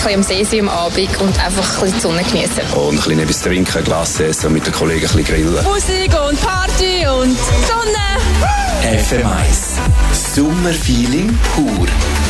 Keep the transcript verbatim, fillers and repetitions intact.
bisschen am See sein am Abend und einfach ein bisschen die Sonne genießen. Und ein bisschen etwas trinken, Glas essen und mit den Kollegen ein bisschen grillen. Musik und Party und Sonne. F M eins. Sommerfeeling pur.